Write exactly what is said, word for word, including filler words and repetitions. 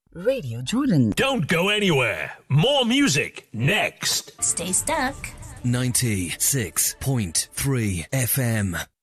Radio Jordan. Don't go anywhere. More music next. Stay stuck. ninety-six point three F M.